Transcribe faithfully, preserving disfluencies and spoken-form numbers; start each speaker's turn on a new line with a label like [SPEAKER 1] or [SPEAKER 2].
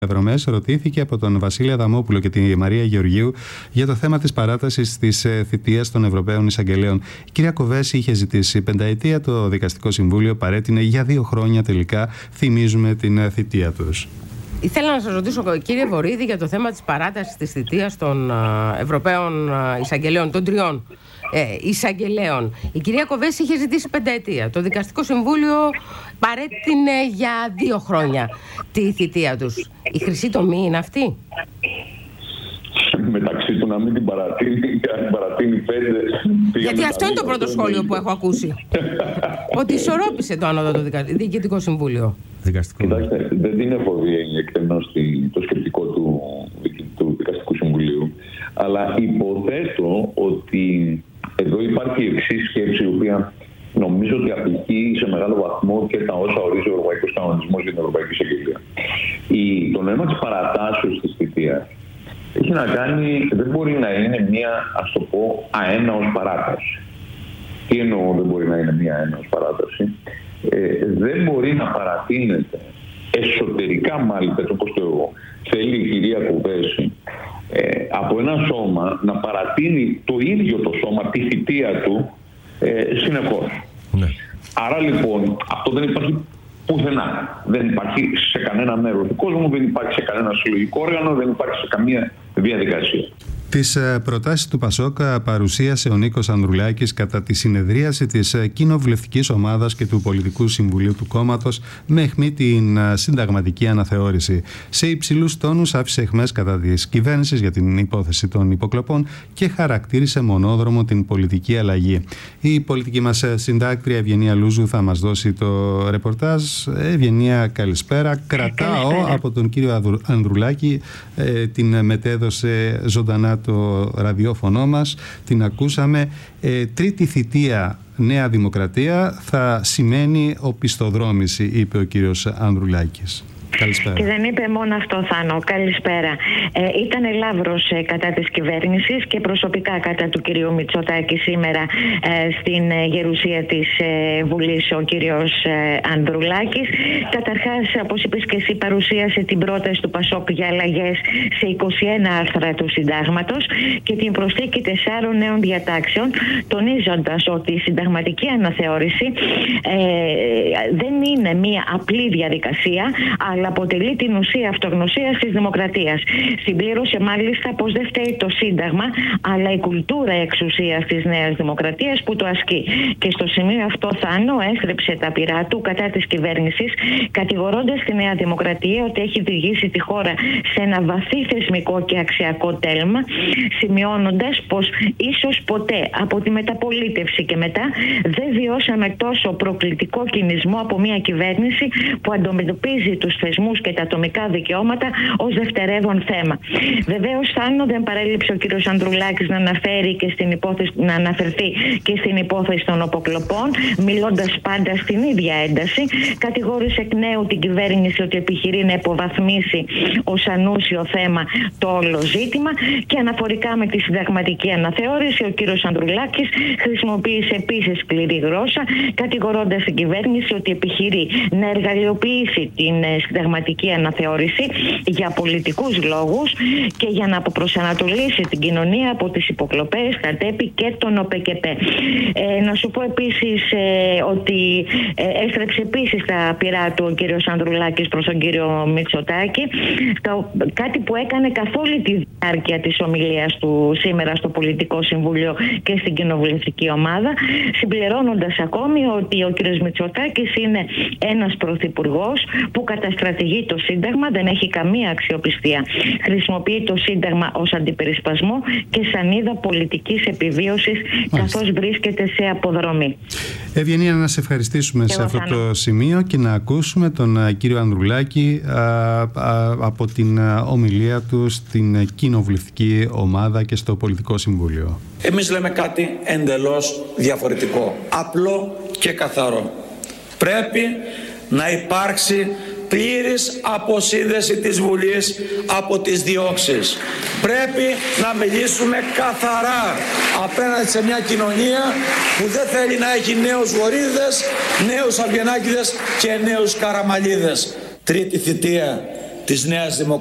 [SPEAKER 1] Ευρωμές ρωτήθηκε από τον Βασίλη Αδαμόπουλο και τη Μαρία Γεωργίου για το θέμα της παράτασης της θητείας των Ευρωπαίων Εισαγγελέων. Η κυρία Κοβέση είχε ζητήσει πενταετία, το Δικαστικό Συμβούλιο παρέτεινε για δύο χρόνια τελικά, θυμίζουμε, την θητεία τους.
[SPEAKER 2] Ήθελα να σας ρωτήσω, κύριε Βορίδη, για το θέμα της παράτασης της θητείας των Ευρωπαίων Εισαγγελέων, των τριών ε, εισαγγελέων. Η κυρία Κοβέση είχε ζητήσει πενταετία. Το Δικαστικό Συμβούλιο παρέτεινε για δύο χρόνια τη θητεία τους. Η χρυσή τομή είναι αυτή?
[SPEAKER 3] Μεταξύ του να μην την παρατείνει και να την παρατείνει πέντε.
[SPEAKER 2] Γιατί αυτό είναι το πρώτο σχόλιο που έχω ακούσει. Ότι ισορρόπησε το Ανώτατο Διοικητικό Συμβούλιο.
[SPEAKER 3] Κοιτάξτε, δεν είναι φοβή εκτενώς το σκεπτικό του, του Δικαστικού Συμβουλίου, αλλά υποθέτω ότι εδώ υπάρχει η εξής σκέψη, η οποία νομίζω ότι απηχεί σε μεγάλο βαθμό και τα όσα ορίζει ο Ευρωπαϊκός Κανονισμός για την Ευρωπαϊκή Εισαγγελία. Το νόημα της παρατάσεως της θητείας έχει να κάνει, δεν μπορεί να είναι μία, ας το πω, αέναος παράταση. Τι εννοώ δεν μπορεί να είναι μία αέναος παράταση? Ε, δεν μπορεί να παρατείνεται εσωτερικά, μάλιστα, όπως το θέλει η κυρία Κοβέση, ε, από ένα σώμα να παρατείνει το ίδιο το σώμα τη θητεία του ε, συνεχώς. Ναι. Άρα λοιπόν αυτό δεν υπάρχει πουθενά. Δεν υπάρχει σε κανένα μέρος του κόσμου, δεν υπάρχει σε κανένα συλλογικό όργανο, δεν υπάρχει σε καμία διαδικασία.
[SPEAKER 1] Τις προτάσεις του Πασόκ παρουσίασε ο Νίκος Ανδρουλάκης κατά τη συνεδρίαση της κοινοβουλευτικής ομάδας και του Πολιτικού Συμβουλίου του κόμματος με αιχμή την συνταγματική αναθεώρηση. Σε υψηλούς τόνους άφησε αιχμές κατά της κυβέρνησης για την υπόθεση των υποκλοπών και χαρακτήρισε μονόδρομο την πολιτική αλλαγή. Η πολιτική μας συντάκτρια Ευγενία Λούζου θα μας δώσει το ρεπορτάζ. Ευγενία, καλησπέρα. Κρατάω από τον κύριο Ανδρουλάκη, ε, την μετέδωσε ζωντανά το ραδιόφωνο μας, την ακούσαμε. Ε, τρίτη θητεία Νέα Δημοκρατία θα σημαίνει οπισθοδρόμηση, είπε ο κύριος Ανδρουλάκης. Καλησπέρα.
[SPEAKER 4] Και δεν είπε μόνο αυτό, Θάνο. Καλησπέρα. Ε, ήταν λαύρος ε, κατά της κυβέρνησης και προσωπικά κατά του κυρίου Μητσοτάκη σήμερα ε, στην ε, γερουσία της ε, Βουλής ο κύριος ε, Ανδρουλάκης. Καταρχάς, όπως είπες και εσύ, παρουσίασε την πρόταση του Πασόκ για αλλαγές σε είκοσι ένα άρθρα του Συντάγματος και την προσθήκη τεσσάρων νέων διατάξεων, τονίζοντας ότι η συνταγματική αναθεώρηση ε, δεν είναι μία απλή διαδικασία, αλλά αποτελεί την ουσία αυτογνωσίας της δημοκρατίας. Συμπλήρωσε μάλιστα πως δεν φταίει το Σύνταγμα, αλλά η κουλτούρα εξουσίας της Νέας Δημοκρατίας που το ασκεί. Και στο σημείο αυτό, Θάνο, έστρεψε τα πυρά του κατά της κυβέρνησης, κατηγορώντας τη Νέα Δημοκρατία ότι έχει διηγήσει τη χώρα σε ένα βαθύ θεσμικό και αξιακό τέλμα, σημειώνοντας πως ίσως ποτέ από τη μεταπολίτευση και μετά δεν βιώσαμε τόσο προκλητικό κινησμό από μια κυβέρνηση που αντιμετωπίζει τους θεσμούς και τα ατομικά δικαιώματα ως δευτερεύον θέμα. Βεβαίως, Θάνο, δεν παρέλειψε ο κύριος Ανδρουλάκης να αναφέρει και στην υπόθεση, να αναφερθεί και στην υπόθεση των αποκλοπών, μιλώντας πάντα στην ίδια ένταση. Κατηγόρησε εκ νέου την κυβέρνηση ότι επιχειρεί να υποβαθμίσει ως ανούσιο θέμα το όλο ζήτημα και αναφορικά με τη συνταγματική αναθεώρηση, ο κύριος Ανδρουλάκης χρησιμοποίησε επίσης σκληρή γλώσσα, κατηγορώντας την κυβέρνηση ότι επιχειρεί να εργαλειοποιήσει την συνταγματική αναθεώρηση για πολιτικούς λόγους και για να αποπροσανατολίσει την κοινωνία από τις υποκλοπές, τα τέπη και τον ΟΠΕΚΕΠΕ. Ε, να σου πω επίσης ε, ότι ε, έστρεψε επίσης τα πυρά του ο κύριος Ανδρουλάκης προς τον κύριο Μητσοτάκη, το, κάτι που έκανε καθ' όλη τη διάρκεια της ομιλίας του σήμερα στο Πολιτικό Συμβούλιο και στην κοινοβουλευτική ομάδα, συμπληρώνοντας ακόμη ότι ο κύριος Μητσοτάκης είναι ένας πρωθυπουργός που καταστρατηγεί το Σύνταγμα, δεν έχει καμία αξιοπιστία. Χρησιμοποιεί το Σύνταγμα ως αντιπερισπασμό και σανίδα πολιτικής επιβίωσης, καθώς βρίσκεται σε αποδρομή.
[SPEAKER 1] Ευγενία, να σε ευχαριστήσουμε και σε αυτό θανώ. το σημείο και να ακούσουμε τον uh, κύριο Ανδρουλάκη uh, uh, από την uh, ομιλία του στην κοινοβουλευτική ομάδα και στο Πολιτικό Συμβούλιο.
[SPEAKER 5] Εμείς λέμε κάτι εντελώς διαφορετικό, απλό και καθαρό. Πρέπει να υπάρξει πλήρης αποσύνδεση της Βουλής από τις διώξεις. Πρέπει να μιλήσουμε καθαρά απέναντι σε μια κοινωνία που δεν θέλει να έχει νέους Βορίδες, νέους Αυγενάκηδες και νέους Καραμαλίδες. Τρίτη θητεία της Νέας Δημοκρατίας.